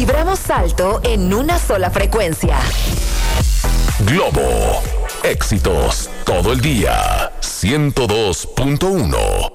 Vibramos alto en una sola frecuencia. Globo. Éxitos todo el día. 102.1.